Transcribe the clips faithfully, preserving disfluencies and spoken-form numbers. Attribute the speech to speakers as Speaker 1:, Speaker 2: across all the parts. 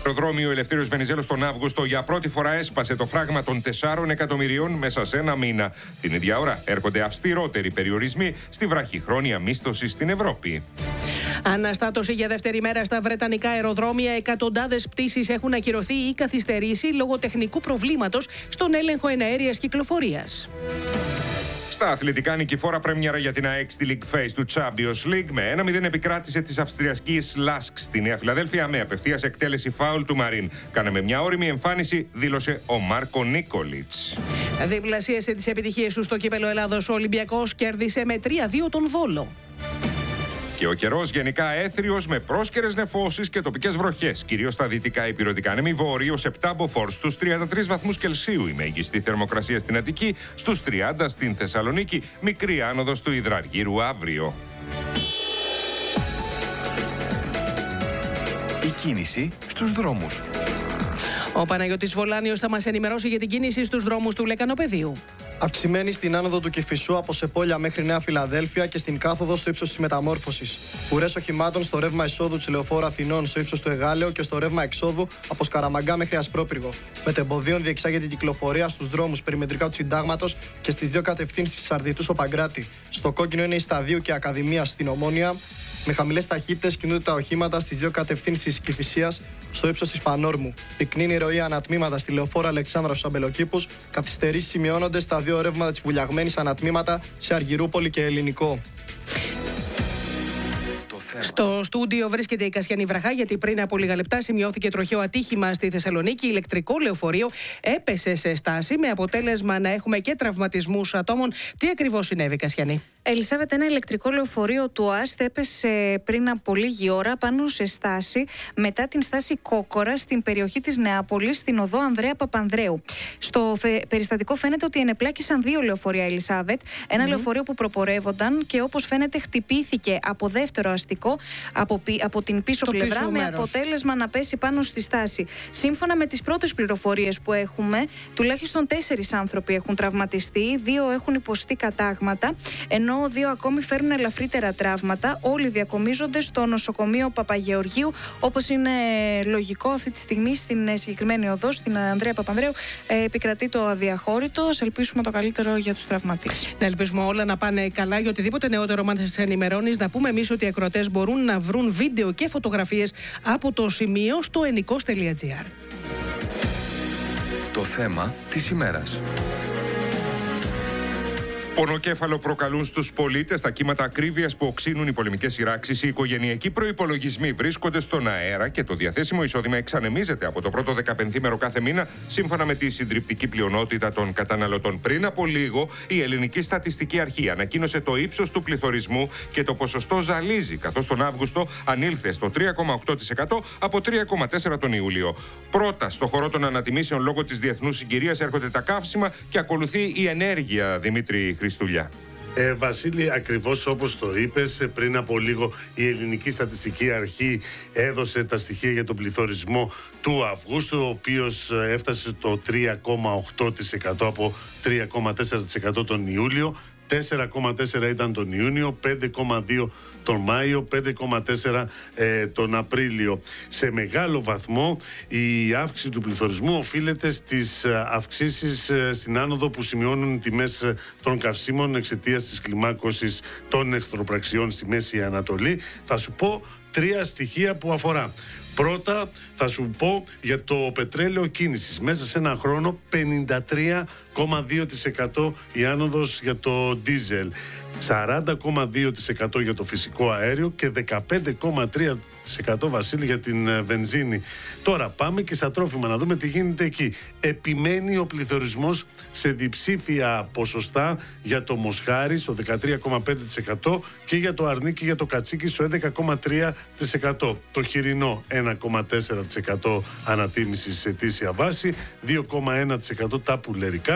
Speaker 1: Το αεροδρόμιο Ελευθέριος Βενιζέλος τον Αύγουστο για πρώτη φορά έσπασε το φράγμα των τεσσάρων εκατομμυρίων μέσα σε ένα μήνα. Την ίδια ώρα έρχονται αυστηρότεροι περιορισμοί στη βραχυχρόνια μίσθωση στην Ευρώπη.
Speaker 2: Αναστάτωση για δεύτερη μέρα στα βρετανικά αεροδρόμια. Εκατοντάδες πτήσεις έχουν ακυρωθεί ή καθυστερήσει λόγω τεχνικού προβλήματος στον έλεγχο εναέριας κυκλοφορίας.
Speaker 1: Στα αθλητικά, νικηφόρα πρέμιερα για την ΑΕΚ στη League Phase του Champions League. Με ένα μηδέν επικράτησε της Αυστριακής Λάσκ στη Νέα Φιλαδέλφια με απευθείας εκτέλεση φάουλ του Μαρίν. Κάναμε μια ώριμη εμφάνιση, δήλωσε ο Μάρκο Νίκολιτς.
Speaker 2: Διπλασίασε τις επιτυχίες του στο κύπελλο Ελλάδος. Ο Ολυμπιακός κέρδισε με τρία δύο τον Βόλο.
Speaker 1: Και ο καιρός γενικά έθριος με πρόσκαιρες νεφώσεις και τοπικές βροχές. Κυρίως στα δυτικά υπηρετικά ανέμοι, βόρειος επτά μποφόρ στους τριάντα τρεις βαθμούς Κελσίου. Η μέγιστη θερμοκρασία στην Αττική, στους τριάντα στην Θεσσαλονίκη. Μικρή άνοδος του Υδραργύρου αύριο.
Speaker 3: Η κίνηση στους δρόμους.
Speaker 2: Ο Παναγιώτης Βολάνιος θα μας ενημερώσει για την κίνηση στους δρόμους του Λεκανοπεδίου.
Speaker 4: Αυξημένη στην άνοδο του Κηφισού από Σεπόλια μέχρι Νέα Φιλαδέλφια και στην κάθοδο στο ύψος της Μεταμόρφωσης. Ουρές οχημάτων στο ρεύμα εισόδου της Λεωφόρου Αθηνών στο ύψος του Εγάλεου και στο ρεύμα εξόδου από Σκαραμαγκά μέχρι Ασπρόπυργο. Μετεμποδίων διεξάγεται η κυκλοφορία στους δρόμους περιμετρικά του Συντάγματος και στις δύο κατευθύνσεις της Αρδιτού στο Παγκράτη. Στο κόκκινο είναι η Σταδίου και Ακαδημία στην Ομόνια. Με χαμηλές ταχύτητες κινούνται τα οχήματα στις δύο κατευθύνσεις Κηφισίας στο ύψος της Πανόρμου. Πυκνή είναι η ροή ανατμήματα στη Λεωφόρο Αλεξάνδρα στους Αμπελοκήπους. Καθυστερήσεις σημειώνονται στα δύο ρεύματα της Βουλιαγμένης ανατμήματα σε Αργυρούπολη και Ελληνικό.
Speaker 2: Στο στούντιο βρίσκεται η Κασιανή Βραχά, γιατί πριν από λίγα λεπτά σημειώθηκε τροχαίο ατύχημα στη Θεσσαλονίκη. Ηλεκτρικό λεωφορείο έπεσε σε στάση με αποτέλεσμα να έχουμε και τραυματισμούς ατόμων. Τι ακριβώς συνέβη, Κασιανή?
Speaker 5: Ελισάβετ, ένα ηλεκτρικό λεωφορείο του ΟΑΣΤ έπεσε πριν από λίγη ώρα πάνω σε στάση μετά την στάση Κόκορα στην περιοχή της Νεάπολης, στην οδό Ανδρέα Παπανδρέου. Στο περιστατικό φαίνεται ότι ενεπλάκησαν δύο λεωφορεία, Ελισάβετ. Ένα mm-hmm. λεωφορείο που προπορεύονταν και όπως φαίνεται χτυπήθηκε από δεύτερο αστικό από, από την πίσω το πλευρά πίσω με μέρος. Αποτέλεσμα να πέσει πάνω στη στάση. Σύμφωνα με τις πρώτες πληροφορίες που έχουμε, τουλάχιστον τέσσερις άνθρωποι έχουν τραυματιστεί, δύο έχουν υποστεί κατάγματα, ενώ δύο ακόμη φέρουν ελαφρύτερα τραύματα. Όλοι διακομίζονται στο νοσοκομείο Παπαγεωργίου, όπως είναι λογικό αυτή τη στιγμή στην συγκεκριμένη οδό, στην Ανδρέα Παπανδρέου, ε, επικρατεί το αδιαχώρητο. Ας ελπίσουμε το καλύτερο για τους τραυματίες.
Speaker 2: Να ελπίσουμε όλα να πάνε καλά. Για οτιδήποτε νεότερο μας ενημερώνεις, να πούμε εμείς ότι οι ακροατές μπορούν να βρουν βίντεο και φωτογραφίες από το σημείο στο ενικός τελεία τζι άρ.
Speaker 3: Το θέμα της ημέρας.
Speaker 1: Πονοκέφαλο προκαλούν στους πολίτες τα κύματα ακρίβειας που οξύνουν οι πολεμικές σειράξεις. Οι οικογενειακοί προϋπολογισμοί βρίσκονται στον αέρα και το διαθέσιμο εισόδημα εξανεμίζεται από το πρώτο δεκαπενθήμερο κάθε μήνα, σύμφωνα με τη συντριπτική πλειονότητα των καταναλωτών. Πριν από λίγο, η Ελληνική Στατιστική Αρχή ανακοίνωσε το ύψος του πληθωρισμού και το ποσοστό ζαλίζει, καθώς τον Αύγουστο ανήλθε στο τρία κόμμα οκτώ τοις εκατό από τρία κόμμα τέσσερα τοις εκατό τον Ιούλιο. Πρώτα, στο χορό των ανατιμήσεων λόγω της διεθνούς συγκυρίας έρχονται τα καύσιμα και ακολουθεί η ενέργεια, Δημήτρη Χριστούλια.
Speaker 6: Ε, Βασίλη, ακριβώς όπως το είπες, πριν από λίγο η Ελληνική Στατιστική Αρχή έδωσε τα στοιχεία για τον πληθωρισμό του Αυγούστου, ο οποίος έφτασε στο τρία κόμμα οκτώ τοις εκατό από τρία κόμμα τέσσερα τοις εκατό τον Ιούλιο, τέσσερα κόμμα τέσσερα ήταν τον Ιούνιο, πέντε κόμμα δύο τον Μάιο, πέντε κόμμα τέσσερα ε, τον Απρίλιο. Σε μεγάλο βαθμό η αύξηση του πληθωρισμού οφείλεται στις αυξήσεις ε, στην άνοδο που σημειώνουν τιμές των καυσίμων εξαιτίας της κλιμάκωσης των εχθροπραξιών στη Μέση Ανατολή. Θα σου πω τρία στοιχεία που αφορά. Πρώτα θα σου πω για το πετρέλαιο κίνησης. Μέσα σε ένα χρόνο πενήντα τρία κόμμα δύο τοις εκατό η άνοδος για το ντίζελ, σαράντα κόμμα δύο τοις εκατό για το φυσικό αέριο και δεκαπέντε κόμμα τρία τοις εκατό, Βασίλη, για την βενζίνη. Τώρα πάμε και στα τρόφιμα να δούμε τι γίνεται εκεί. Επιμένει ο πληθωρισμός σε διψήφια ποσοστά για το μοσχάρι στο δεκατρία κόμμα πέντε τοις εκατό και για το αρνί και για το κατσίκι στο έντεκα κόμμα τρία τοις εκατό. Το χοιρινό ένα κόμμα τέσσερα τοις εκατό ανατίμηση σε ετήσια βάση, δύο κόμμα ένα τοις εκατό τα πουλερικά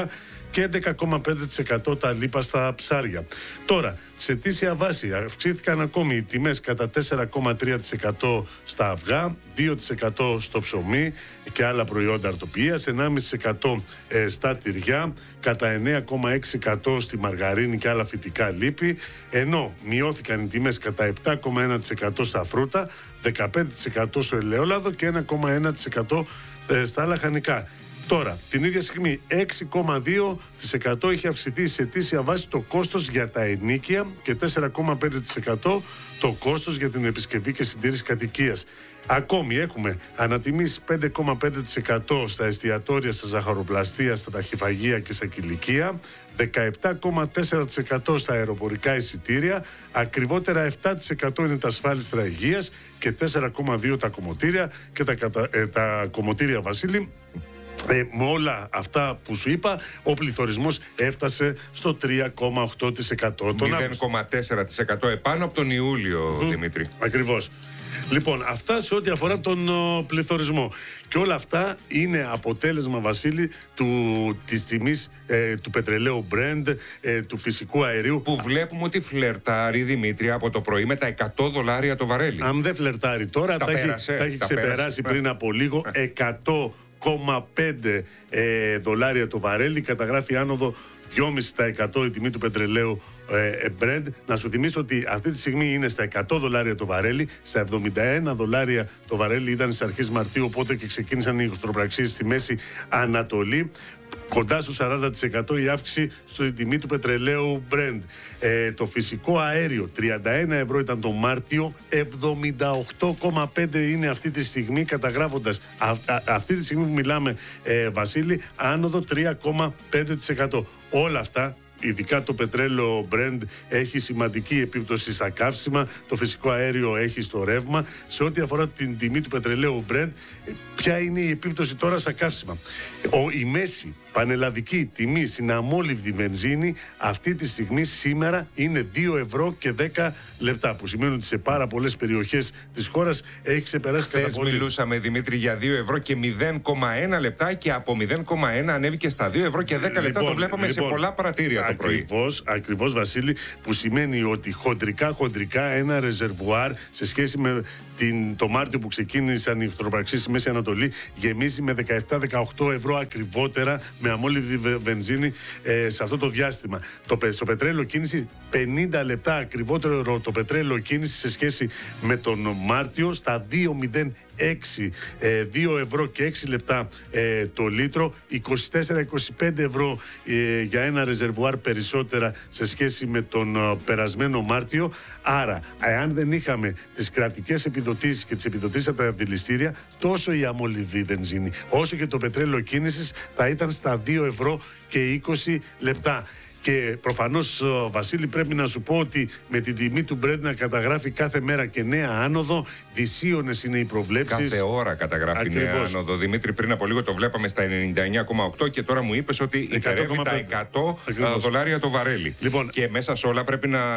Speaker 6: και έντεκα κόμμα πέντε τοις εκατό τα λίπα στα ψάρια. Τώρα, σε ετήσια βάση αυξήθηκαν ακόμη οι τιμές κατά τέσσερα κόμμα τρία τοις εκατό στα αυγά, δύο τοις εκατό στο ψωμί και άλλα προϊόντα αρτοποιίας, ενάμιση τοις εκατό στα τυριά, κατά εννέα κόμμα έξι τοις εκατό στη μαργαρίνη και άλλα φυτικά λίπη, ενώ μειώθηκαν οι τιμές κατά επτά κόμμα ένα τοις εκατό στα φρούτα, δεκαπέντε τοις εκατό στο ελαιόλαδο και ένα κόμμα ένα τοις εκατό στα λαχανικά. Τώρα, την ίδια στιγμή, έξι κόμμα δύο τοις εκατό έχει αυξηθεί σε ετήσια βάση το κόστος για τα ενοίκια και τέσσερα κόμμα πέντε τοις εκατό το κόστος για την επισκευή και συντήρηση κατοικίας. Ακόμη έχουμε ανατιμήσεις πέντε κόμμα πέντε τοις εκατό στα εστιατόρια, στα ζαχαροπλαστεία, στα ταχυφαγεία και στα κηλικεία, δεκαεπτά κόμμα τέσσερα τοις εκατό στα αεροπορικά εισιτήρια, ακριβότερα επτά τοις εκατό είναι τα ασφάλιστρα υγείας και τέσσερα κόμμα δύο τοις εκατό τα κομμωτήρια και τα, ε, τα κομμωτήρια, Βασίλη. Ε, με όλα αυτά που σου είπα, ο πληθωρισμός έφτασε στο τρία κόμμα οκτώ τοις εκατό.
Speaker 1: μηδέν κόμμα τέσσερα τοις εκατό επάνω από τον Ιούλιο, mm, Δημήτρη.
Speaker 6: Ακριβώς. Λοιπόν, αυτά σε ό,τι αφορά τον ο, πληθωρισμό. Και όλα αυτά είναι αποτέλεσμα, Βασίλη, του, της τιμής ε, του πετρελαίου Brent, ε, του φυσικού αερίου.
Speaker 1: Που βλέπουμε ότι φλερτάρει, Δημήτρη, από το πρωί με τα εκατό δολάρια το βαρέλι.
Speaker 6: Αν δεν φλερτάρει τώρα, τα, τα έχει, τα έχει τα ξεπεράσει πέρασε. πριν από λίγο. εκατό κόμμα πέντε ε, δολάρια το βαρέλι, καταγράφει άνοδο δυόμισι τοις εκατό η τιμή του πετρελαίου ε, Brent. Να σου θυμίσω ότι αυτή τη στιγμή είναι στα εκατό δολάρια το βαρέλι, στα εβδομήντα ένα δολάρια το βαρέλι ήταν στις αρχές Μαρτίου, οπότε και ξεκίνησαν οι εχθροπραξίες στη Μέση Ανατολή. Κοντά στο σαράντα τοις εκατό η αύξηση στην τιμή του πετρελαίου Brent. Ε, το φυσικό αέριο τριάντα ένα ευρώ ήταν το Μάρτιο, εβδομήντα οκτώ κόμμα πέντε είναι αυτή τη στιγμή, καταγράφοντας α, α, αυτή τη στιγμή που μιλάμε, ε, Βασίλη, άνοδο τρία κόμμα πέντε τοις εκατό. Όλα αυτά, ειδικά το πετρέλαιο Brent, έχει σημαντική επίπτωση στα καύσιμα, το φυσικό αέριο έχει στο ρεύμα. Σε ό,τι αφορά την τιμή του πετρελαίου Brent, ποια είναι η επίπτωση τώρα στα καύσιμα? Ο, η μέση πανελλαδική τιμή στην αμόλυβδη βενζίνη αυτή τη στιγμή σήμερα είναι δύο ευρώ και δέκα λεπτά, που σημαίνει ότι σε πάρα πολλές περιοχές της χώρας έχει ξεπεράσει
Speaker 1: Χθες
Speaker 6: κατά πολύ.
Speaker 1: μιλούσαμε, Δημήτρη, για δύο ευρώ και μηδέν κόμμα ένα λεπτά και από μηδέν κόμμα ένα ανέβηκε στα δύο ευρώ και δέκα λεπτά.
Speaker 6: Λοιπόν,
Speaker 1: το βλέπαμε
Speaker 6: λοιπόν,
Speaker 1: σε πολλά πρατήρια το πρωί.
Speaker 6: Ακριβώς, ακριβώς, Βασίλη, που σημαίνει ότι χοντρικά, χοντρικά ένα ρεζερβουάρ σε σχέση με την, το Μάρτιο που ξεκίνησαν οι εχθροπραξίες στη Μέση Ανατολή γεμίζει με δεκαεπτά με δεκαοκτώ ευρώ ακριβότερα με αμόλυβδη βενζίνη ε, σε αυτό το διάστημα. Το, στο πετρέλαιο κίνηση πενήντα λεπτά ακριβότερο το πετρέλαιο κίνηση σε σχέση με τον Μάρτιο στα δύο μηδέν έξι, ε, δύο ευρώ και έξι λεπτά ε, το λίτρο, είκοσι τέσσερα με είκοσι πέντε ευρώ ε, για ένα ρεζερβουάρ περισσότερα σε σχέση με τον ε, περασμένο Μάρτιο. Άρα, εάν δεν είχαμε τις κρατικές επιδοτήσεις και τις επιδοτήσεις από τα αντιληστήρια, τόσο η αμολυδή βενζίνη όσο και το πετρέλαιο κίνησης θα ήταν στα δύο ευρώ και είκοσι λεπτά. Και προφανώς, Βασίλη, πρέπει να σου πω ότι με την τιμή του Brent να καταγράφει κάθε μέρα και νέα άνοδο, δυσίωνες είναι οι προβλέψεις.
Speaker 1: Κάθε ώρα καταγράφει
Speaker 6: Ακριβώς.
Speaker 1: νέα άνοδο. Δημήτρη, πριν από λίγο το βλέπαμε στα ενενήντα εννέα κόμμα οκτώ και τώρα μου είπες ότι υπερεύει τα εκατό δολάρια το βαρέλι.
Speaker 6: Λοιπόν,
Speaker 1: και μέσα σε όλα πρέπει να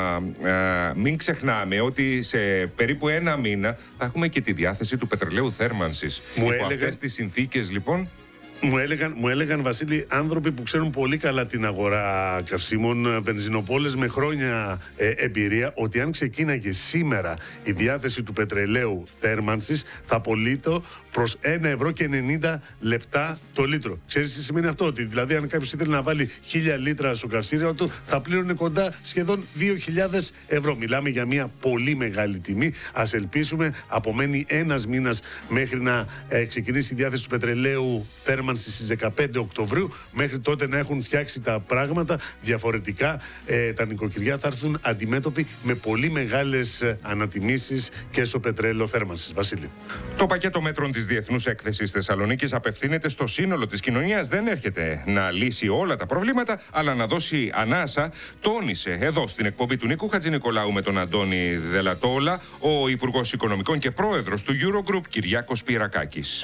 Speaker 1: α, μην ξεχνάμε ότι σε περίπου ένα μήνα θα έχουμε και τη διάθεση του πετρελαίου θέρμανσης.
Speaker 6: Μου
Speaker 1: Υπό
Speaker 6: έλεγα...
Speaker 1: αυτές τις συνθήκες, λοιπόν.
Speaker 6: Μου έλεγαν, μου έλεγαν, Βασίλη, άνθρωποι που ξέρουν πολύ καλά την αγορά καυσίμων, βενζινοπόλες με χρόνια ε, εμπειρία, ότι αν ξεκίναγε σήμερα η διάθεση του πετρελαίου θέρμανσης, θα πωλείτο προς ένα ευρώ και ενενήντα λεπτά το λίτρο. Ξέρεις τι σημαίνει αυτό? Ότι δηλαδή, αν κάποιος ήθελε να βάλει χίλια λίτρα στο καυστήριο του, θα πλήρωνε κοντά σχεδόν δύο χιλιάδες ευρώ. Μιλάμε για μια πολύ μεγάλη τιμή. Ας ελπίσουμε, απομένει ένας μήνας μέχρι να ε, ξεκινήσει η διάθεση του πετρελαίου θέρμανσης στις δεκαπέντε Οκτωβρίου. Μέχρι τότε να έχουν φτιάξει τα πράγματα διαφορετικά. Ε, τα νοικοκυριά θα έρθουν αντιμέτωποι με πολύ μεγάλες ε, ανατιμήσεις και στο πετρέλαιο θέρμανσης. Βασίλη.
Speaker 1: Το πακέτο μέτρων της Διεθνούς Έκθεσης Θεσσαλονίκης απευθύνεται στο σύνολο της κοινωνίας. Δεν έρχεται να λύσει όλα τα προβλήματα, αλλά να δώσει ανάσα. Τόνισε εδώ στην εκπομπή του Νίκου Χατζηνικολάου με τον Αντώνη Δελατόλα ο Υπουργός Οικονομικών και Πρόεδρος του Eurogroup, Κυριάκος Πυρακάκης.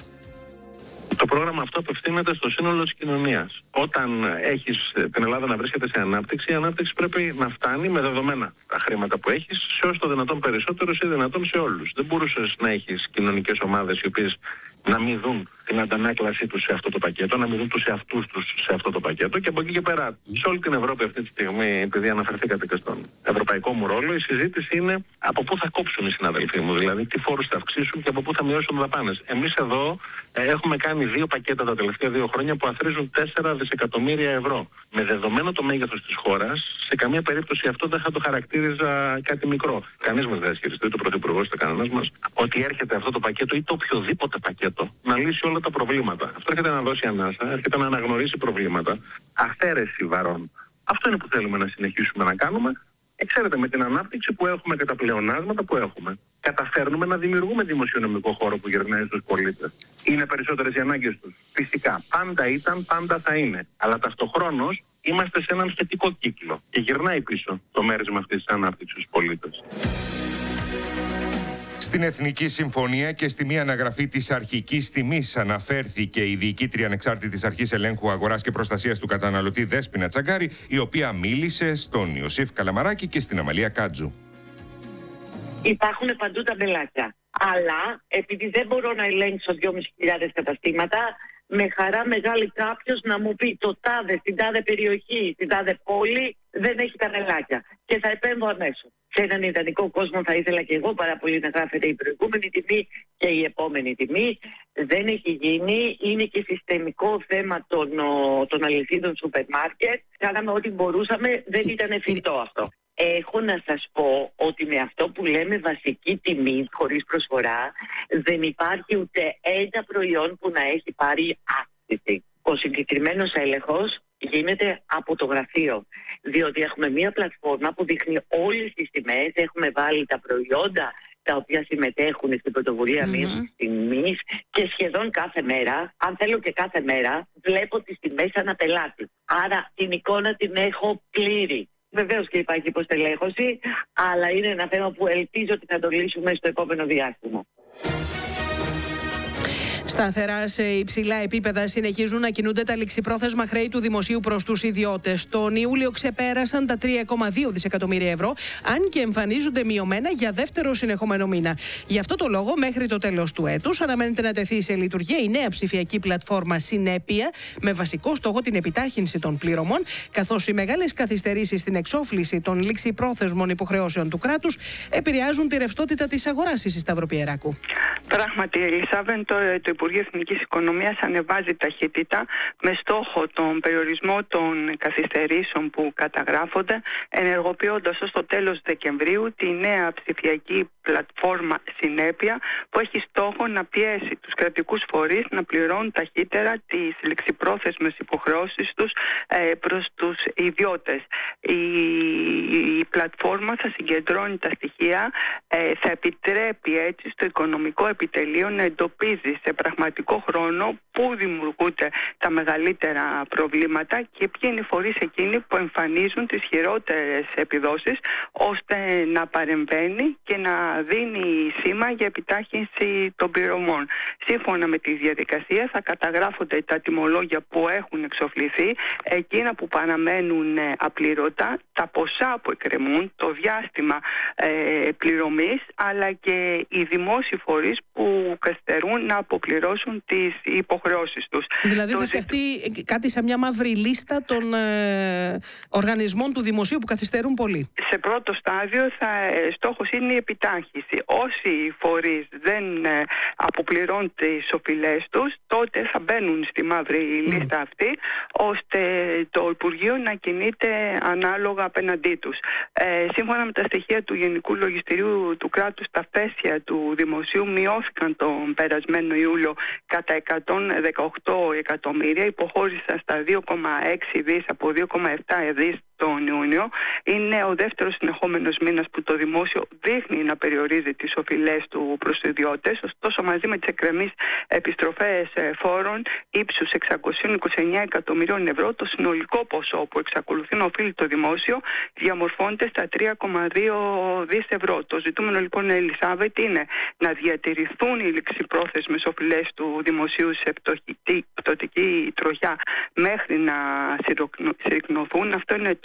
Speaker 7: Το πρόγραμμα αυτό απευθύνεται στο σύνολο της κοινωνίας. Όταν έχεις την Ελλάδα να βρίσκεται σε ανάπτυξη, η ανάπτυξη πρέπει να φτάνει με δεδομένα τα χρήματα που έχεις σε όσο το δυνατόν περισσότερο ή δυνατόν σε όλους. Δεν μπορούσες να έχεις κοινωνικές ομάδες οι οποίες να μην δουν την αντανάκλασή τους σε αυτό το πακέτο, να μην δουν τους εαυτούς τους σε αυτό το πακέτο, και από εκεί και πέρα σε όλη την Ευρώπη αυτή τη στιγμή, επειδή αναφερθήκατε και στον ευρωπαϊκό μου ρόλο, η συζήτηση είναι από πού θα κόψουν οι συναδελφοί μου, δηλαδή τι φόρους θα αυξήσουν και από πού θα μειώσουν δαπάνες. Εμείς εδώ ε, έχουμε κάνει δύο πακέτα τα τελευταία δύο χρόνια που αθροίζουν τέσσερα δισεκατομμύρια ευρώ. Με δεδομένο το μέγεθος της χώρας, σε καμία περίπτωση αυτό δεν θα το χαρακτήριζα κάτι μικρό. Κανείς μας δεν ισχυριστεί, ούτε ο Πρωθυπουργός ούτε κανένας μας, ότι έρχεται αυτό το πακέτο ή το οποιοδήποτε πακέτο να λύσει όλα τα προβλήματα. Αυτό έρχεται να δώσει ανάσα, έρχεται να αναγνωρίσει προβλήματα, αφαίρεση βαρών. Αυτό είναι που θέλουμε να συνεχίσουμε να κάνουμε. Ξέρετε, με την ανάπτυξη που έχουμε και τα πλεονάσματα που έχουμε, καταφέρνουμε να δημιουργούμε δημοσιονομικό χώρο που γυρνάει στους πολίτες. Είναι περισσότερες οι ανάγκες τους. Φυσικά. Πάντα ήταν, πάντα θα είναι. Αλλά ταυτοχρόνως είμαστε σε έναν θετικό κύκλο και γυρνάει πίσω το μέρισμα αυτής της ανάπτυξης στους πολίτες.
Speaker 1: Στην Εθνική Συμφωνία και στη μία αναγραφή της αρχικής τιμής αναφέρθηκε η διοικήτρια ανεξάρτητης αρχής ελέγχου αγοράς και προστασίας του καταναλωτή Δέσποινα Τσαγκάρη, η οποία μίλησε στον Ιωσήφ Καλαμαράκη και στην Αμαλία Κάτζου.
Speaker 8: Υπάρχουν παντού τα μπελάκια. Αλλά επειδή δεν μπορώ να ελέγξω δυόμισι χιλιάδες καταστήματα, με χαρά μεγάλη κάποιος να μου πει το τάδε, στην τάδε περιοχή, στην τάδε πόλη δεν έχει τα μπελάκια. Και θα επέμβω αμέσως. Σε έναν ιδανικό κόσμο θα ήθελα και εγώ πάρα πολύ να γράφεται η προηγούμενη τιμή και η επόμενη τιμή. Δεν έχει γίνει. Είναι και συστημικό θέμα των, των αλυσίδων σούπερ μάρκετ. Κάναμε ό,τι μπορούσαμε. Δεν ήταν εφικτό αυτό. Έχω να σας πω ότι με αυτό που λέμε βασική τιμή χωρίς προσφορά δεν υπάρχει ούτε ένα προϊόν που να έχει πάρει αύξηση. Ο συγκεκριμένος έλεγχος γίνεται από το γραφείο, διότι έχουμε μία πλατφόρμα που δείχνει όλες τις τιμές, έχουμε βάλει τα προϊόντα τα οποία συμμετέχουν στην πρωτοβουλία mm-hmm. μείωσης τιμής και σχεδόν κάθε μέρα, αν θέλω και κάθε μέρα, βλέπω τις τιμές ανά πελάτη. Άρα την εικόνα την έχω πλήρη. Βεβαίως και υπάρχει υποστελέχωση, αλλά είναι ένα θέμα που ελπίζω ότι θα το λύσουμε στο επόμενο διάστημα.
Speaker 2: Σταθερά σε υψηλά επίπεδα συνεχίζουν να κινούνται τα ληξιπρόθεσμα χρέη του δημοσίου προς τους ιδιώτες. Τον Ιούλιο ξεπέρασαν τα τρία κόμμα δύο δισεκατομμύρια ευρώ, αν και εμφανίζονται μειωμένα για δεύτερο συνεχόμενο μήνα. Γι' αυτό το λόγο, μέχρι το τέλος του έτους, αναμένεται να τεθεί σε λειτουργία η νέα ψηφιακή πλατφόρμα Συνέπεια, με βασικό στόχο την επιτάχυνση των πληρωμών, καθώς οι μεγάλες καθυστερήσεις στην εξόφληση των ληξιπρόθεσμων υποχρεώσεων του κράτους επηρεάζουν τη ρευστότητα της αγοράς. Η Σταυροπιεράκου.
Speaker 9: Πράγματι, Ελισάβεν, το, το Υπουργείο Εθνικής Οικονομίας ανεβάζει ταχύτητα με στόχο τον περιορισμό των καθυστερήσεων που καταγράφονται, ενεργοποιώντας ως το τέλος Δεκεμβρίου τη νέα ψηφιακή πλατφόρμα Συνέπεια, που έχει στόχο να πιέσει τους κρατικούς φορείς να πληρώνουν ταχύτερα τις ληξιπρόθεσμες υποχρεώσεις τους ε, προς τους ιδιώτες. Η, η πλατφόρμα θα συγκεντρώνει τα στοιχεία, ε, θα επιτρέπει έτσι στο οικονομικό επιτελείο να εντοπίζει σε πραγματικό χρόνο πού δημιουργούνται τα μεγαλύτερα προβλήματα και ποιοι είναι οι φορείς εκείνοι που εμφανίζουν τις χειρότερες επιδόσεις, ώστε να παρεμβαίνει και να δίνει σήμα για επιτάχυνση των πληρωμών. Σύμφωνα με τη διαδικασία θα καταγράφονται τα τιμολόγια που έχουν εξοφληθεί, εκείνα που παραμένουν απλήρωτα, τα ποσά που εκκρεμούν, το διάστημα ε, πληρωμής, αλλά και οι δημόσιοι φορείς που καθυστερούν να αποπληρώσουν τις υποχρεώσεις τους.
Speaker 2: Δηλαδή θα φτιαχτεί κάτι σαν μια μαύρη λίστα των ε, οργανισμών του δημοσίου που καθυστερούν πολύ.
Speaker 9: Σε πρώτο στάδιο θα, στόχος είναι η επιτάχυνση. Όσοι φορείς δεν ε, αποπληρώνουν τις οφειλές τους, τότε θα μπαίνουν στη μαύρη mm. λίστα αυτή, ώστε το Υπουργείο να κινείται ανάλογα απέναντί τους. Ε, σύμφωνα με τα στοιχεία του Γενικού Λογιστηρίου του κράτους, τα φέσια του δημοσίου μειώθηκαν τον περασμένο Ιούλιο κατά εκατόν δεκαοκτώ εκατομμύρια, υποχώρησαν στα δύο κόμμα έξι δις από δύο κόμμα επτά δις τον Ιούνιο. Είναι ο δεύτερος συνεχόμενος μήνας που το δημόσιο δείχνει να περιορίζει τις οφειλές του προς τους ιδιώτες. Ωστόσο, μαζί με τις εκκρεμείς επιστροφές φόρων ύψους εξακόσια είκοσι εννέα εκατομμυρίων ευρώ, το συνολικό ποσό που εξακολουθεί να οφείλει το δημόσιο διαμορφώνεται στα τρία κόμμα δύο δις ευρώ. Το ζητούμενο λοιπόν, Ελισάβετ, είναι να διατηρηθούν οι ληξιπρόθεσμες οφειλές του δημοσίου σε πτωτική τροχιά μέχρι να συρρυκνωθούν. Αυτό είναι το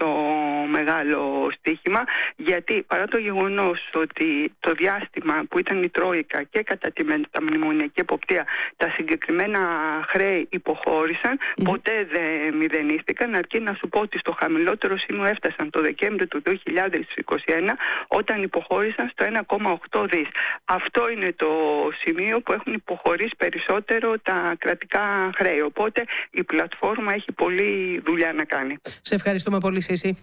Speaker 9: το μεγάλο στοίχημα, γιατί παρά το γεγονός ότι το διάστημα που ήταν η Τρόικα και κατά τη μεταμνημονιακή εποπτεία τα συγκεκριμένα χρέη υποχώρησαν, mm. ποτέ δεν μηδενίστηκαν, αρκεί να σου πω ότι στο χαμηλότερο σημείο έφτασαν το Δεκέμβριο του δύο χιλιάδες είκοσι ένα, όταν υποχώρησαν στο ένα κόμμα οκτώ δις. Αυτό είναι το σημείο που έχουν υποχωρήσει περισσότερο τα κρατικά χρέη. Οπότε η πλατφόρμα έχει πολλή δουλειά να κάνει.
Speaker 2: Σε ευχαριστούμε πολύ, Σύση.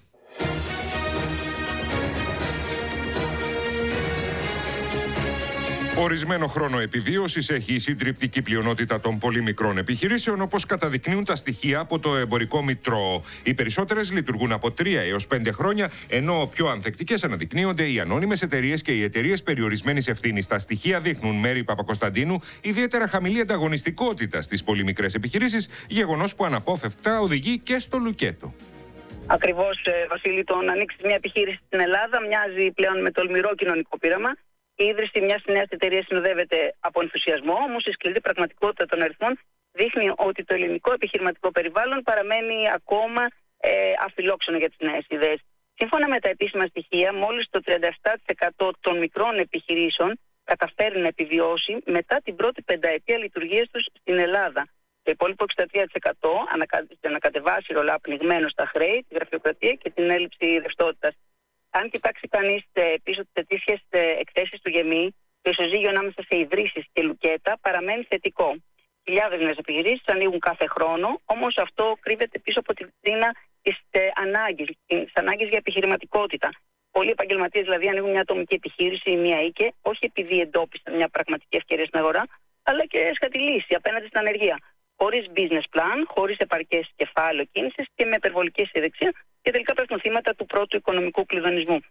Speaker 1: Ορισμένο χρόνο επιβίωσης έχει η συντριπτική πλειονότητα των πολύ μικρών επιχειρήσεων, όπως καταδεικνύουν τα στοιχεία από το Εμπορικό Μητρό. Οι περισσότερες λειτουργούν από τρία έως πέντε χρόνια, ενώ πιο ανθεκτικές αναδεικνύονται οι ανώνυμες εταιρείες και οι εταιρείες περιορισμένης ευθύνης. Τα στοιχεία δείχνουν, Μέρη Παπακοσταντίνου, ιδιαίτερα χαμηλή ανταγωνιστικότητα στις πολύ μικρές επιχειρήσεις, γεγονός που αναπόφευκτα οδηγεί και στο λουκέτο.
Speaker 10: Ακριβώς, Βασίλη, το να ανοίξει μια επιχείρηση στην Ελλάδα μοιάζει πλέον με τολμηρό κοινωνικό πείραμα. Η ίδρυση μιας νέας εταιρείας συνοδεύεται από ενθουσιασμό, όμως η σκληρή πραγματικότητα των αριθμών δείχνει ότι το ελληνικό επιχειρηματικό περιβάλλον παραμένει ακόμα ε, αφιλόξενο για τις νέες ιδέες. Σύμφωνα με τα επίσημα στοιχεία, μόλις το τριάντα επτά τοις εκατό των μικρών επιχειρήσεων καταφέρει να επιβιώσει μετά την πρώτη πενταετία λειτουργίας τους στην Ελλάδα. Το υπόλοιπο εξήντα τρία τοις εκατό ανακατεβάσει ρολά πνιγμένο στα χρέη, τη γραφειοκρατία και την έλλειψη ρευστότητας. Αν κοιτάξει κανείς πίσω τις ετήσιες εκθέσεις του ΓΕΜΗ, το ισοζύγιο ανάμεσα σε ιδρύσεις και λουκέτα παραμένει θετικό. Χιλιάδες νέες επιχειρήσεις ανοίγουν κάθε χρόνο, όμως αυτό κρύβεται πίσω από τη βιτρίνα της ανάγκης, της ανάγκης για επιχειρηματικότητα. Πολλοί επαγγελματίες δηλαδή ανοίγουν μια ατομική επιχείρηση ή μια οίκε, όχι επειδή εντόπισαν μια πραγματική ευκαιρία στην αγορά, αλλά και έσχατη λύση απέναντι στην ανεργία. Χωρίς business plan, χωρίς επαρκές κεφάλαιο κίνησης και με υπερβολική αισιοδεξία, και τελικά πέφτουν θύματα του πρώτου οικονομικού κλειδονισμού.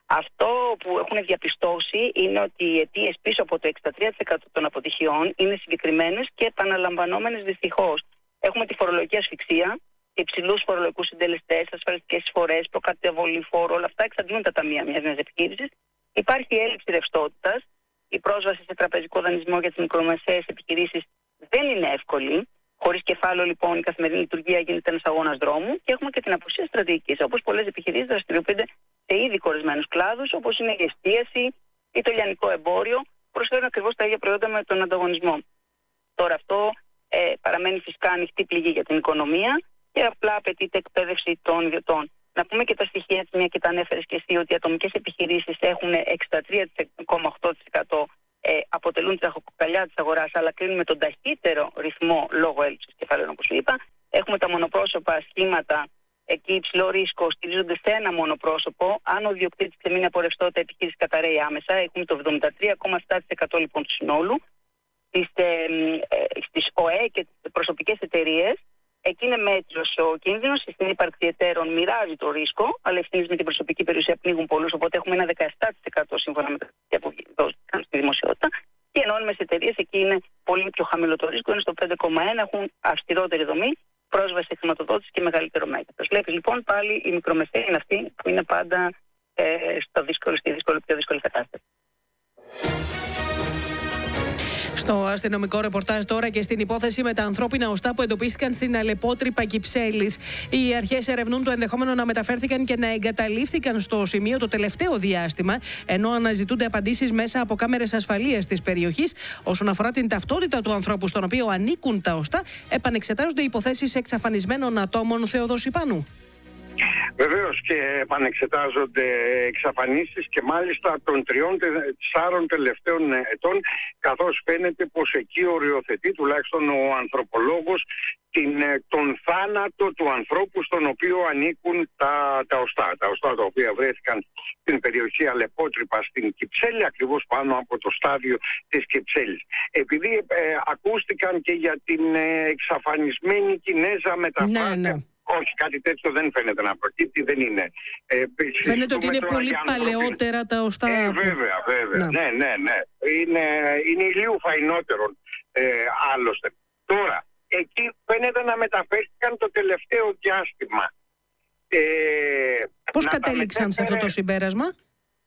Speaker 10: Αυτό που έχουν διαπιστώσει είναι ότι οι αιτίες πίσω από το εξήντα τρία τοις εκατό των αποτυχιών είναι συγκεκριμένες και επαναλαμβανόμενες δυστυχώς. Έχουμε τη φορολογική ασφυξία, υψηλούς φορολογικούς συντελεστές, ασφαλιστικές εισφορές, προκαταβολή φόρου, όλα αυτά εξαντλούν τα ταμεία μιας νέας επιχείρησης. Υπάρχει έλλειψη ρευστότητας, η πρόσβαση σε τραπεζικό δανεισμό για τις μικρομεσαίες επιχειρήσεις δεν είναι εύκολη. Χωρίς κεφάλαιο, λοιπόν, η καθημερινή λειτουργία γίνεται ένας αγώνας δρόμου και έχουμε και την απουσία στρατηγικής, όπως πολλές επιχειρήσεις δραστηριοποιούνται σε ήδη κορισμένους κλάδους, όπως είναι η εστίαση ή το λιανικό εμπόριο, προσφέρουν ακριβώς τα ίδια προϊόντα με τον ανταγωνισμό. Τώρα, αυτό ε, παραμένει φυσικά ανοιχτή πληγή για την οικονομία και απλά απαιτείται εκπαίδευση των ιδιωτών. Να πούμε και τα στοιχεία, μια και τα ανέφερες και εσύ, ότι οι ατομικές επιχειρήσεις έχουν εξήντα τρία κόμμα οκτώ τοις εκατό. Ε, αποτελούν τη ραχοκοκαλιά της αγοράς, αλλά κλείνουν με τον ταχύτερο ρυθμό λόγω έλλειψης κεφαλαίων, όπως είπα. Έχουμε τα μονοπρόσωπα σχήματα, εκεί υψηλό ρίσκο, στηρίζονται σε ένα μονοπρόσωπο. Αν ο ιδιοκτήτης ξεμείνει από ρευστότητα, η επιχείρηση καταραίει άμεσα. Έχουμε το εβδομήντα τρία κόμμα επτά τοις εκατό λοιπόν του συνόλου. Στις, ε, ε, στις ΟΕ και τις προσωπικές εταιρείες, εκεί είναι μέτριος ο κίνδυνος. Στην ύπαρξη εταίρων μοιράζει το ρίσκο, αλλά ευθύνες με την προσωπική περιουσία πνίγουν πολλούς. Οπότε έχουμε ένα δεκαεπτά τοις εκατό σύμφωνα με τα στοιχεία που δόθηκαν στη δημοσιότητα. Και οι ενώνυμες εταιρείες, εκεί είναι πολύ πιο χαμηλό το ρίσκο, είναι στο πέντε κόμμα ένα, έχουν αυστηρότερη δομή, πρόσβαση σε χρηματοδότηση και μεγαλύτερο μέγεθος. Βλέπει λοιπόν πάλι η μικρομεσαία είναι αυτή που είναι πάντα ε, στο δύσκολο, στη δύσκολη, πιο δύσκολη κατάσταση.
Speaker 2: Στο αστυνομικό ρεπορτάζ τώρα και στην υπόθεση με τα ανθρώπινα οστά που εντοπίστηκαν στην Αλεπότρυπα Κυψέλης. Οι αρχές ερευνούν το ενδεχόμενο να μεταφέρθηκαν και να εγκαταλείφθηκαν στο σημείο το τελευταίο διάστημα, ενώ αναζητούνται απαντήσεις μέσα από κάμερες ασφαλείας της περιοχής. Όσον αφορά την ταυτότητα του ανθρώπου στον οποίο ανήκουν τα οστά, επανεξετάζονται υποθέσεις εξαφανισμένων ατόμων. Θεοδόση Πάνου.
Speaker 11: Βεβαίως και επανεξετάζονται εξαφανίσεις και μάλιστα των τριών τεσσάρων τελευταίων ετών, καθώς φαίνεται πως εκεί οριοθετεί τουλάχιστον ο ανθρωπολόγος την, τον θάνατο του ανθρώπου στον οποίο ανήκουν τα, τα οστά. Τα οστά τα οποία βρέθηκαν στην περιοχή Αλεπότρυπα στην Κυψέλη, ακριβώς πάνω από το στάδιο της Κυψέλης. Επειδή ε, ακούστηκαν και για την ε, εξαφανισμένη Κινέζα μεταφράστη. Ναι, ναι. Όχι, κάτι τέτοιο δεν φαίνεται να προκύπτει, δεν είναι. Ε,
Speaker 2: φαίνεται ότι είναι πολύ παλαιότερα τα οστά.
Speaker 11: Ε, βέβαια, βέβαια. Ναι, ναι, ναι. ναι. Είναι, είναι ηλίου φαϊνότερον ε, άλλωστε. Τώρα, εκεί φαίνεται να μεταφέρθηκαν το τελευταίο διάστημα. Ε,
Speaker 2: Πώς κατέληξαν μετέφερε... σε αυτό το συμπέρασμα?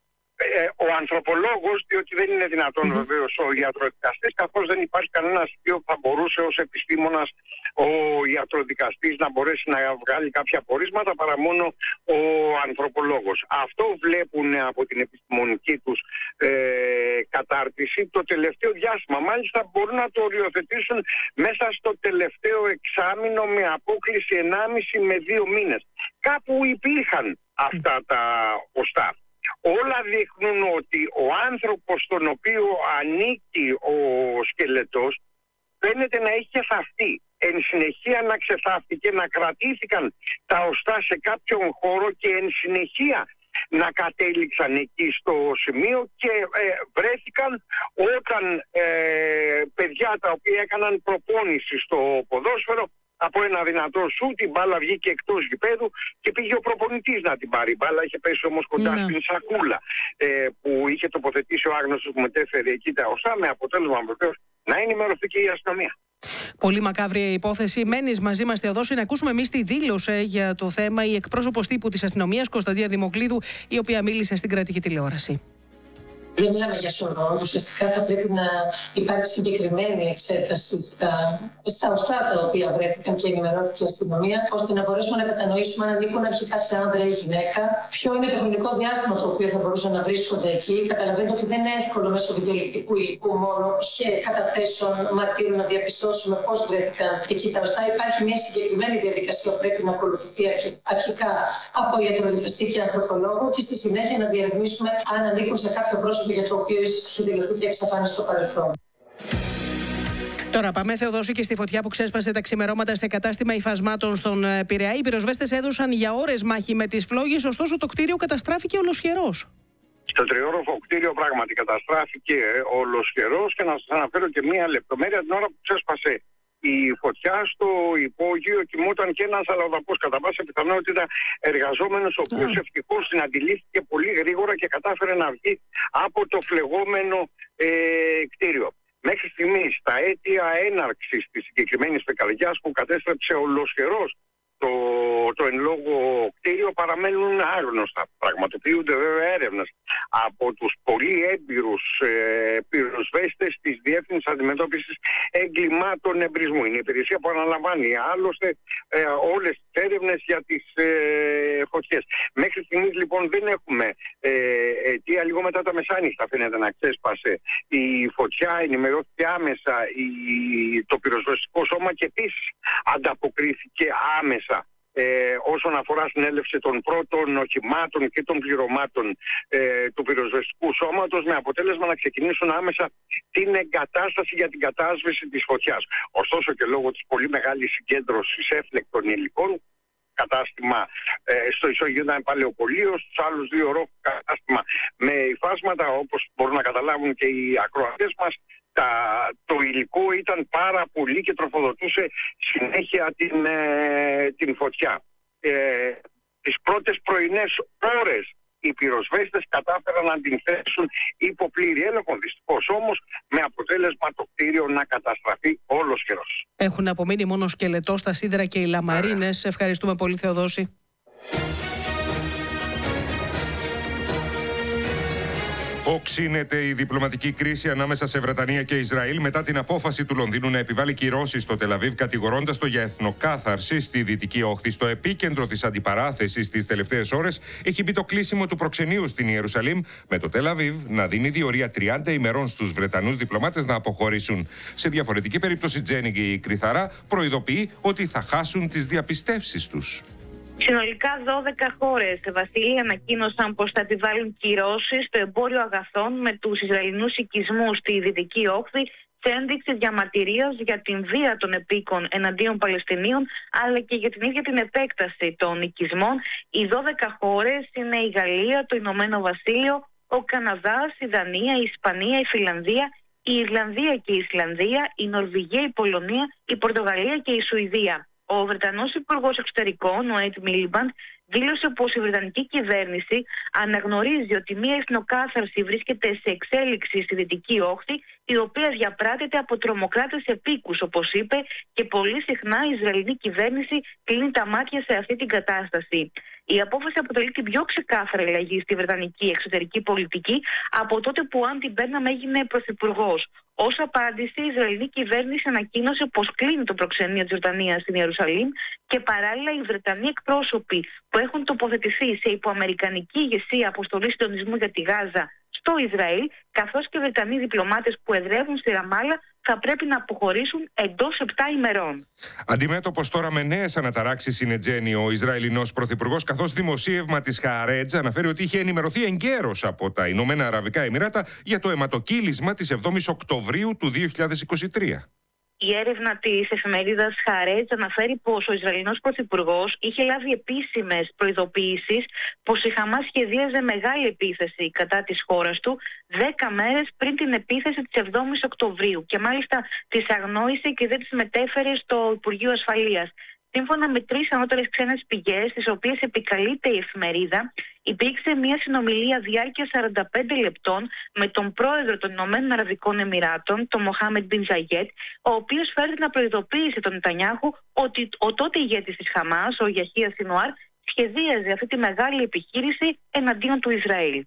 Speaker 11: ε, ο ανθρωπολόγος, διότι δεν είναι δυνατόν mm-hmm. βεβαίως ο ιατροδικαστής, καθώς δεν υπάρχει κανένα στοιχείο που θα μπορούσε ως επιστήμονας ο ιατροδικαστής να μπορέσει να βγάλει κάποια πορίσματα παρά μόνο ο ανθρωπολόγος. Αυτό βλέπουν από την επιστημονική τους ε, κατάρτιση το τελευταίο διάστημα. Μάλιστα μπορούν να το οριοθετήσουν μέσα στο τελευταίο εξάμηνο με απόκληση ενάμιση με δύο μήνες. Κάπου υπήρχαν αυτά τα οστά. Όλα δείχνουν ότι ο άνθρωπος στον οποίο ανήκει ο σκελετός φαίνεται να έχει ξεθαφτεί. Εν συνεχεία να ξεθάφτηκε, να κρατήθηκαν τα οστά σε κάποιον χώρο και εν συνεχεία να κατέληξαν εκεί στο σημείο και ε, βρέθηκαν όταν ε, παιδιά τα οποία έκαναν προπόνηση στο ποδόσφαιρο, από ένα δυνατό σου την μπάλα βγήκε εκτός γηπέδου και πήγε ο προπονητής να την πάρει. Η μπάλα είχε πέσει όμως κοντά ναι. στην σακούλα ε, που είχε τοποθετήσει ο άγνωστος που μετέφερε εκεί τα οστά, με αποτέλεσμα βεβαίως να ενημερωθεί και η αστυνομία.
Speaker 2: Πολύ μακάβρια η υπόθεση. Μένεις μαζί μας, Θεοδόση, να ακούσουμε εμείς τη δήλωσε για το θέμα η εκπρόσωπος τύπου της αστυνομίας, Κωνσταντία Δημοκλίδου, η οποία μίλησε στην κρατική τηλεόραση.
Speaker 12: Δεν μιλάμε για σωρό. Ουσιαστικά θα πρέπει να υπάρξει συγκεκριμένη εξέταση στα, στα οστά τα οποία βρέθηκαν και ενημερώθηκε η αστυνομία, ώστε να μπορέσουμε να κατανοήσουμε αν ανήκουν αρχικά σε άνδρα ή γυναίκα, ποιο είναι το χρονικό διάστημα το οποίο θα μπορούσαν να βρίσκονται εκεί. Καταλαβαίνω ότι δεν είναι εύκολο μέσω βιντεοληπτικού υλικού μόνο και καταθέσεων μαρτύρων να διαπιστώσουμε πώς βρέθηκαν εκεί τα οστά. Υπάρχει μια συγκεκριμένη διαδικασία που πρέπει να ακολουθηθεί αρχικά από ιατροδικαστή και ανθρωπολόγο και στη συνέχεια να διερευνήσουμε αν ανήκουν σε κάποιο πρόσωπο για το οποίο ίσως έχει δηλωθεί και εξαφάνιση στο παρελθόν.
Speaker 2: Τώρα πάμε, Θεοδόση, και στη φωτιά που ξέσπασε τα ξημερώματα σε κατάστημα υφασμάτων στον Πειραιά. Οι πυροσβέστες έδωσαν για ώρες μάχη με τις φλόγες, ωστόσο το κτίριο καταστράφηκε ολοσχερός.
Speaker 11: Στο τριόροφο κτίριο πράγματι καταστράφηκε ολοσχερός και να σας αναφέρω και μία λεπτομέρεια. Την ώρα που ξέσπασε η φωτιά στο υπόγειο κοιμόταν και ένας αλλοδαπός, κατά πάσα πιθανότητα εργαζόμενος, ο οποίος ευτυχώς την αντιλήφθηκε πολύ γρήγορα και κατάφερε να βγει από το φλεγόμενο ε, κτίριο. Μέχρι στιγμής τα αίτια έναρξης της συγκεκριμένης πυρκαγιάς που κατέστρεψε ολοσχερός το, το εν λόγω κτίριο παραμένουν άγνωστα. Πραγματοποιούνται βέβαια έρευνες από τους πολύ έμπειρους ε, πυροσβέστες της Διεύθυνσης Αντιμετώπισης Εγκλημάτων Εμπρισμού. Είναι η υπηρεσία που αναλαμβάνει άλλωστε ε, όλες τις έρευνες για τις ε, φωτιές. Μέχρι στιγμής λοιπόν δεν έχουμε ε, αιτία. Λίγο μετά τα μεσάνυχτα φαίνεται να ξέσπασε η φωτιά, ενημερώθηκε άμεσα η, το πυροσβεστικό σώμα και επίσης ανταποκρίθηκε άμεσα Ε, όσον αφορά στην έλευση των πρώτων οχημάτων και των πληρωμάτων ε, του πυροσβεστικού σώματος, με αποτέλεσμα να ξεκινήσουν άμεσα την εγκατάσταση για την κατάσβεση της φωτιάς. Ωστόσο και λόγω της πολύ μεγάλης συγκέντρωσης έφλεκτων υλικών, κατάστημα ε, στο ισόγειο ήταν παλαιοπολείο, στους άλλους δύο ρόφους κατάστημα με υφάσματα, όπως μπορούν να καταλάβουν και οι ακροατές μας. Τα, το υλικό ήταν πάρα πολύ και τροφοδοτούσε συνέχεια την, ε, την φωτιά. Ε, τις πρώτες πρωινές ώρες οι πυροσβέστες κατάφεραν να την θέσουν υπό πλήρη έλεγχο. Δυστυχώς όμως με αποτέλεσμα το κτίριο να καταστραφεί ολοσχερός.
Speaker 2: Έχουν απομείνει μόνο σκελετό στα σίδερα και οι λαμαρίνες. Ευχαριστούμε πολύ, Θεοδόση.
Speaker 1: Οξύνεται η διπλωματική κρίση ανάμεσα σε Βρετανία και Ισραήλ μετά την απόφαση του Λονδίνου να επιβάλλει κυρώσεις στο Τελαβίβ, κατηγορώντας το για εθνοκάθαρση στη Δυτική Όχθη. Στο επίκεντρο της αντιπαράθεσης τις τελευταίες ώρες έχει μπει το κλείσιμο του προξενείου στην Ιερουσαλήμ, με το Τελαβίβ να δίνει διορία τριάντα ημερών στους Βρετανούς διπλωμάτες να αποχωρήσουν. Σε διαφορετική περίπτωση, Τζένιγκη η Κρυθαρά προειδοποιεί ότι θα χάσουν τις διαπιστεύσεις τους.
Speaker 13: Συνολικά δώδεκα χώρες, Βασίλη, ανακοίνωσαν πως θα επιβάλλουν κυρώσεις στο εμπόριο αγαθών με τους Ισραηλινούς οικισμούς στη Δυτική Όχθη σε ένδειξη διαμαρτυρίας για την βία των επίκων εναντίον Παλαιστινίων, αλλά και για την ίδια την επέκταση των οικισμών. Οι δώδεκα χώρες είναι η Γαλλία, το Ηνωμένο Βασίλειο, ο Καναδάς, η Δανία, η Ισπανία, η Φιλανδία, η Ιρλανδία και η Ισλανδία, η Νορβηγία, η Πολωνία, η Πορτογαλία και η Σουηδία. Ο Βρετανός Υπουργός Εξωτερικών, ο Ed Miliband, δήλωσε πως η Βρετανική κυβέρνηση αναγνωρίζει ότι μια εθνοκάθαρση βρίσκεται σε εξέλιξη στη Δυτική Όχθη, η οποία διαπράττεται από τρομοκράτες επίκους, όπως είπε, και πολύ συχνά η Ισραηλινή κυβέρνηση κλείνει τα μάτια σε αυτή την κατάσταση. Η απόφαση αποτελεί την πιο ξεκάθαρη αλλαγή στη βρετανική εξωτερική πολιτική από τότε που ο Άντι Μπέρναμ έγινε πρωθυπουργός. Ως απάντηση, η Ισραηλινή κυβέρνηση ανακοίνωσε πως κλείνει το προξενείο της Ιορδανίας στην Ιερουσαλήμ και παράλληλα οι Βρετανοί εκπρόσωποι που έχουν τοποθετηθεί σε υποαμερικανική ηγεσία αποστολή συντονισμού για τη Γάζα στο Ισραήλ, καθώς και Βρετανοί διπλωμάτες που εδρεύουν στη Ραμάλα, θα πρέπει να αποχωρήσουν εντός επτά ημερών.
Speaker 1: Αντιμέτωπος τώρα με νέες αναταράξεις είναι, Τζένι, ο Ισραηλινός πρωθυπουργός, καθώς δημοσίευμα της Χαρέτζ αναφέρει ότι είχε ενημερωθεί εγκαίρως από τα Ηνωμένα Αραβικά Εμιράτα για το αιματοκύλισμα της εβδόμης Οκτωβρίου του δύο χιλιάδες είκοσι τρία.
Speaker 13: Η έρευνα της εφημερίδας Χαρέτζ αναφέρει πως ο Ισραηλινός πρωθυπουργός είχε λάβει επίσημες προειδοποιήσεις πως η Χαμάς σχεδίαζε μεγάλη επίθεση κατά της χώρας του δέκα μέρες πριν την επίθεση της εβδόμης Οκτωβρίου και μάλιστα τις αγνόησε και δεν τις μετέφερε στο Υπουργείο Ασφαλείας. Σύμφωνα με τρεις ανώτερες ξένες πηγές, τις οποίες επικαλείται η εφημερίδα, υπήρξε μια συνομιλία διάρκειας σαράντα πέντε λεπτών με τον πρόεδρο των Ηνωμένων Αραβικών Εμιράτων, τον Μοχάμεντ Μπιν Ζαγιέτ, ο οποίος φέρεται να προειδοποίησε τον Νετανιάχου ότι ο τότε ηγέτης της Χαμάς, ο Γιαχία Σινουάρ, σχεδίαζε αυτή τη μεγάλη επιχείρηση εναντίον του Ισραήλ.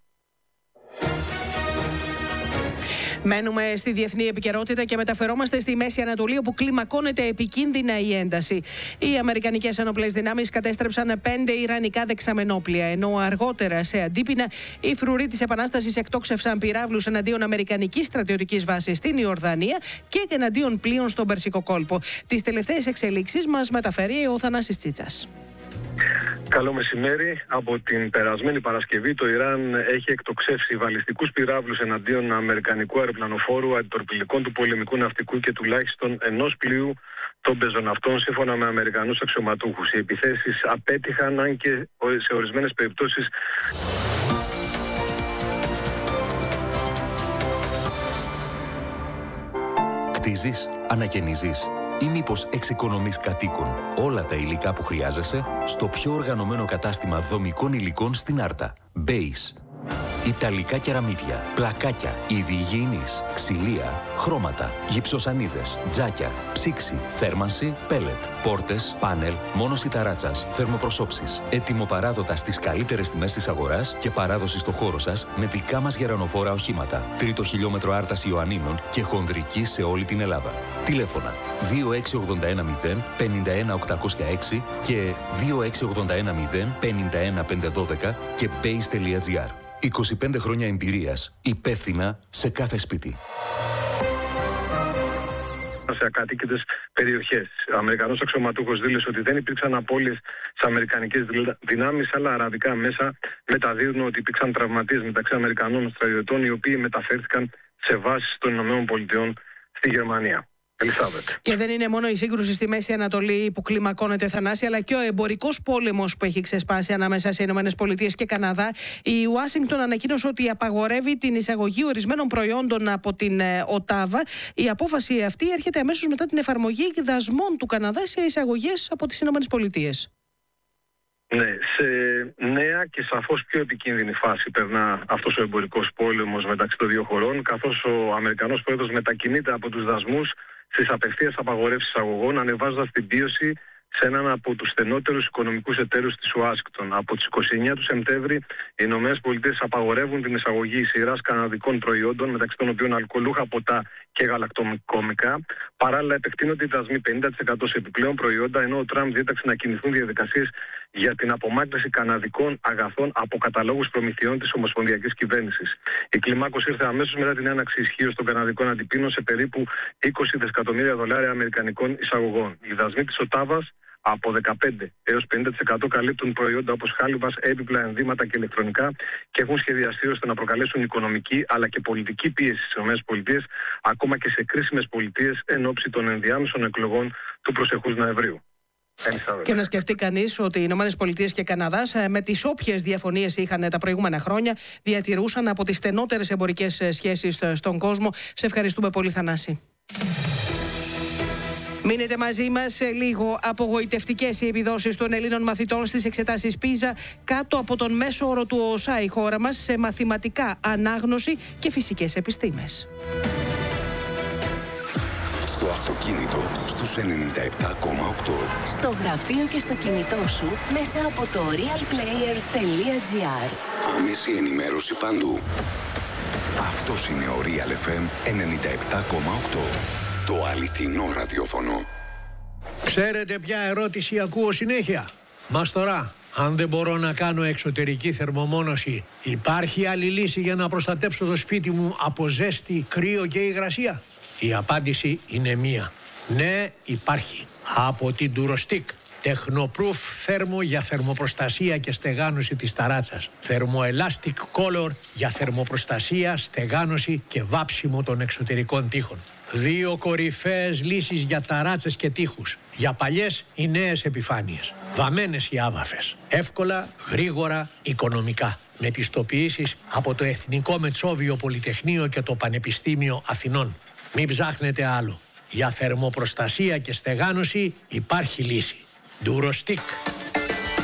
Speaker 2: Μένουμε στη διεθνή επικαιρότητα και μεταφερόμαστε στη Μέση Ανατολή, όπου κλιμακώνεται επικίνδυνα η ένταση. Οι αμερικανικές ενόπλες δυνάμεις κατέστρεψαν πέντε ιρανικά δεξαμενόπλια, ενώ αργότερα σε Αντίπεινα οι φρουροί της Επανάστασης εκτόξευσαν πυράβλους εναντίον αμερικανικής στρατιωτικής βάσης στην Ιορδανία και εναντίον πλοίων στον Περσικό κόλπο. Τις τελευταίες εξελίξεις μας μεταφέρει ο Θανάσης Τσίτσας.
Speaker 14: Καλό μεσημέρι. Από την περασμένη Παρασκευή το Ιράν έχει εκτοξεύσει βαλιστικούς πυράβλους εναντίον αμερικανικού αεροπλανοφόρου, αντιτορπιλικών του πολεμικού ναυτικού και τουλάχιστον ενός πλοίου των πεζοναυτών, σύμφωνα με Αμερικανούς αξιωματούχους. Οι επιθέσεις απέτυχαν, αν και σε ορισμένες περιπτώσεις
Speaker 15: κτίζεις, ανακαινίζεις ή μήπως εξοικονομείς κατοίκων όλα τα υλικά που χρειάζεσαι στο πιο οργανωμένο κατάστημα δομικών υλικών στην Άρτα. Base. Ιταλικά κεραμίδια, πλακάκια, είδη υγιεινής, ξυλία, χρώματα, γυψοσανίδες, τζάκια, ψήξη, θέρμανση, πέλετ, πόρτες, πάνελ, μόνωση ταράτσας, θερμοπροσώψεις. Έτοιμοπαράδοτα στις καλύτερες τιμές της αγοράς και παράδοση στο χώρο σας με δικά μας γερανοφόρα οχήματα. Τρίτο χιλιόμετρο Άρτας Ιωαννίνων και χονδρική σε όλη την Ελλάδα. Τηλέφωνα δύο έξι ογδόντα ένα μηδέν πενήντα ένα οκτακόσια έξι και δύο έξι ογδόντα ένα μηδέν πενήντα ένα πεντακόσια δώδεκα και base τελεία gr. είκοσι πέντε χρόνια εμπειρίας, υπεύθυνα σε κάθε σπίτι.
Speaker 14: Σε ακατοίκητες περιοχές. Ο Αμερικανός αξιωματούχος δήλωσε ότι δεν υπήρξαν απώλειες στις αμερικανικές δυνάμεις, αλλά αραβικά μέσα μεταδίδουν ότι υπήρξαν τραυματίες μεταξύ Αμερικανών στρατιωτών, οι οποίοι μεταφέρθηκαν σε βάσεις των ΗΠΑ στη Γερμανία. Ελισάβετ.
Speaker 2: Και δεν είναι μόνο η σύγκρουση στη Μέση Ανατολή που κλιμακώνεται, Θανάση, αλλά και ο εμπορικός πόλεμος που έχει ξεσπάσει ανάμεσα σε ΗΠΑ και Καναδά. Η Ουάσιγκτον ανακοίνωσε ότι απαγορεύει την εισαγωγή ορισμένων προϊόντων από την Οτάβα. Η απόφαση αυτή έρχεται αμέσως μετά την εφαρμογή δασμών του Καναδά σε εισαγωγές από τις ΗΠΑ.
Speaker 14: Ναι, σε νέα και σαφώς πιο επικίνδυνη φάση περνά αυτός ο εμπορικός πόλεμος μεταξύ των δύο χωρών, καθώς ο Αμερικανός πρόεδρος μετακινείται από τους δασμούς στις απευθείας απαγορεύσεις αγωγών, ανεβάζοντας την πίεση σε έναν από τους στενότερους οικονομικούς εταίρους της Ουάσιγκτον. Από τις είκοσι εννέα του Σεπτέμβρη, οι Ηνωμένες Πολιτείες απαγορεύουν την εισαγωγή σειράς καναδικών προϊόντων, μεταξύ των οποίων αλκοολούχα ποτά και γαλακτοκομικά. Παράλληλα, επεκτείνονται οι δασμοί πενήντα τοις εκατό σε επιπλέον προϊόντα, ενώ ο Τραμπ διέταξε να κινηθούν διαδικασίες για την απομάκρυνση καναδικών αγαθών από καταλόγους προμηθειών της Ομοσπονδιακής Κυβέρνησης. Η κλιμάκωση ήρθε αμέσως μετά την έναξη ισχύως των καναδικών αντιπίνων σε περίπου είκοσι δισεκατομμύρια δολάρια αμερικανικών εισαγωγών. Οι δασμοί της Οτάβας από δεκαπέντε έως πενήντα τοις εκατό καλύπτουν προϊόντα όπως χάλιβας, έπιπλα, ενδύματα και ηλεκτρονικά και έχουν σχεδιαστεί ώστε να προκαλέσουν οικονομική αλλά και πολιτική πίεση στις ΗΠΑ, ακόμα και σε κρίσιμες πολιτείες εν ώψη των ενδιάμεσων εκλογών του προσεχούς Νοεμβρίου.
Speaker 2: Και να σκεφτεί κανείς ότι οι Ηνωμένες Πολιτείες και Καναδάς, με τις όποιες διαφωνίες είχαν τα προηγούμενα χρόνια, διατηρούσαν από τις στενότερες εμπορικές σχέσεις στον κόσμο. Σε ευχαριστούμε πολύ, Θανάση. Μείνετε μαζί μας. Λίγο απογοητευτικές οι επιδόσεις των Ελλήνων μαθητών στις εξετάσεις πίζα, κάτω από τον μέσο όρο του ΟΣΑ η χώρα μας σε μαθηματικά, ανάγνωση και φυσικές επιστήμες.
Speaker 16: Στο αυτοκίνητο στους ενενήντα επτά κόμμα οκτώ.
Speaker 17: Στο γραφείο και στο κινητό σου μέσα από το realplayer τελεία gr.
Speaker 16: Άμεση ενημέρωση παντού. Αυτός είναι ο Real εφ εμ ενενήντα επτά κόμμα οκτώ. Το αληθινό ραδιόφωνο.
Speaker 18: Ξέρετε ποια ερώτηση ακούω συνέχεια? Μας τώρα, αν δεν μπορώ να κάνω εξωτερική θερμομόνωση, υπάρχει άλλη λύση για να προστατέψω το σπίτι μου από ζέστη, κρύο και υγρασία? Η απάντηση είναι μία. Ναι, υπάρχει. Από την Durostick. Τεχνοπρούφ θέρμο για θερμοπροστασία και στεγάνωση της ταράτσας. Θερμοelastic Color για θερμοπροστασία, στεγάνωση και βάψιμο των εξωτερικών τοίχων. Δύο κορυφαίες λύσεις για ταράτσες και τοίχους. Για παλιές ή νέες επιφάνειες. Βαμμένες ή άβαφες. Εύκολα, γρήγορα, οικονομικά. Με πιστοποιήσεις από το Εθνικό Μετσόβιο Πολυτεχνείο και το Πανεπιστήμιο Αθηνών. Μην ψάχνετε άλλο. Για θερμοπροστασία και στεγάνωση υπάρχει λύση. Durostick.